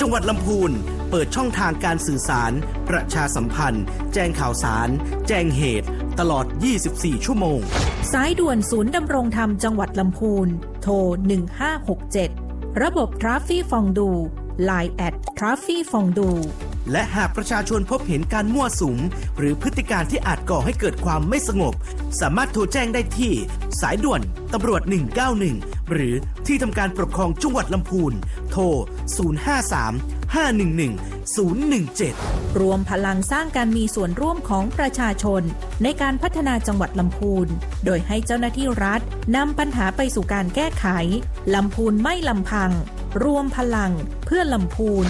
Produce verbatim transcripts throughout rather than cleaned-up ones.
จังหวัดลำพูนเปิดช่องทางการสื่อสารประชาสัมพันธ์แจ้งข่าวสารแจ้งเหตุตลอดยี่สิบสี่ชั่วโมงสายด่วนศูนย์ดำรงธรรมจังหวัดลำพูนโทรหนึ่งห้าหกเจ็ดระบบทราฟฟี่ฟองดู ไลน์ แอท ทราฟฟี่ฟองดูและหากประชาชนพบเห็นการมั่วสุมหรือพฤติการที่อาจก่อให้เกิดความไม่สงบสามารถโทรแจ้งได้ที่สายด่วนตำรวจหนึ่งเก้าหนึ่งหรือที่ทำการปกครองจังหวัดลำพูนโทรศูนย์ ห้า สาม ห้า หนึ่ง หนึ่ง ศูนย์ หนึ่ง เจ็ดรวมพลังสร้างการมีส่วนร่วมของประชาชนในการพัฒนาจังหวัดลำพูนโดยให้เจ้าหน้าที่รัฐนำปัญหาไปสู่การแก้ไขลำพูนไม่ลำพังรวมพลังเพื่อลำพูน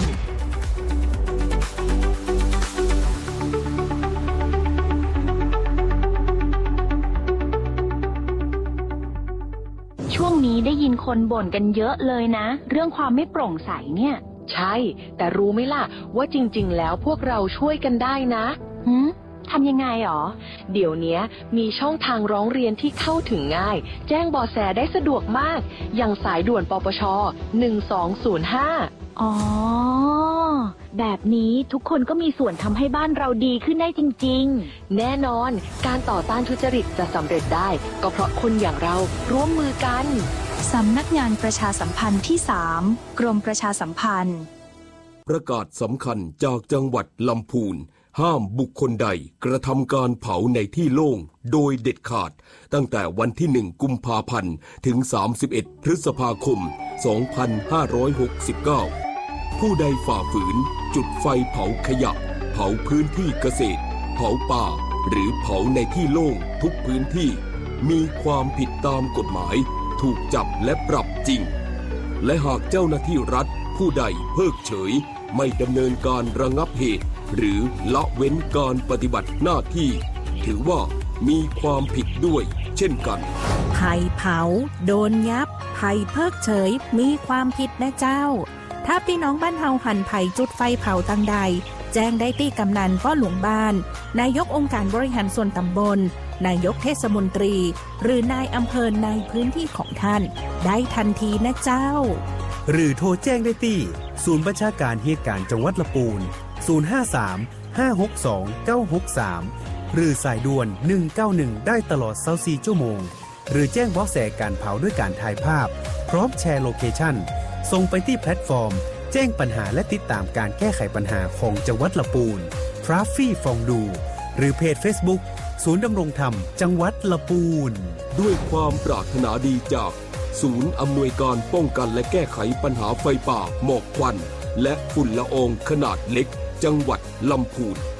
ช่วงนี้ได้ยินคนบ่นกันเยอะเลยนะเรื่องความไม่โปร่งใสเนี่ยใช่แต่รู้ไหมล่ะว่าจริงๆแล้วพวกเราช่วยกันได้นะหืมทำยังไงหรอเดี๋ยวนี้มีช่องทางร้องเรียนที่เข้าถึงง่ายแจ้งเบาะแสได้สะดวกมากอย่างสายด่วนปปชหนึ่งสองศูนย์ห้าอ๋อแบบนี้ทุกคนก็มีส่วนทำให้บ้านเราดีขึ้นได้จริงๆแน่นอนการต่อต้านทุจริตจะสำเร็จได้ก็เพราะคนอย่างเราร่วมมือกันสำนักงานประชาสัมพันธ์ที่สามกรมประชาสัมพันธ์ประกาศสำคัญจากจังหวัดลำพูนห้ามบุคคลใดกระทำการเผาในที่โล่งโดยเด็ดขาดตั้งแต่วันที่หนึ่งกุมภาพันธ์ถึงสามสิบเอ็ดพฤษภาคมสองพันห้าร้อยหกสิบเก้าผู้ใดฝ่าฝืนจุดไฟเผาขยะเผาพื้นที่เกษตรเผาป่าหรือเผาในที่โล่งทุกพื้นที่มีความผิดตามกฎหมายถูกจับและปรับจริงและหากเจ้าหน้าที่รัฐผู้ใดเพิกเฉยไม่ดำเนินการระงับเหตุหรือละเว้นการปฏิบัติหน้าที่ถือว่ามีความผิดด้วยเช่นกันไผ่เผาโดนยับไผ่เพิกเฉยมีความผิดนะเจ้าถ้าพี่น้องบ้านเฮาหันไผ่จุดไฟเผาทางใดแจ้งได้ที่กำนันป้อหลวงบ้านนายกองค์การบริหารส่วนตำบลนายกเทศมนตรีหรือนายอำเภอในพื้นที่ของท่านได้ทันทีนะเจ้าหรือโทรแจ้งได้ที่ศูนย์บัญชาการเหตุการณ์จังหวัดลำพูนศูนย์ ห้า สาม ห้า หก สอง เก้า หก สามหรือสายด่วนหนึ่งเก้าหนึ่งได้ตลอดยี่สิบสี่ชั่วโมงหรือแจ้งเบาะแสการเผาด้วยการถ่ายภาพพร้อมแชร์โลเคชั่นส่งไปที่แพลตฟอร์มแจ้งปัญหาและติดตามการแก้ไขปัญหาของจังหวัดลำพูนทราฟฟี่ฟองดูหรือเพจ Facebook ศูนย์ดำรงธรรมจังหวัดลำพูนด้วยความปรารถนาดีจากศูนย์อำนวยการป้องกันและแก้ไขปัญหาไฟป่าหมอกควันและฝุ่นละอองขนาดเล็กจังหวัดลำพูน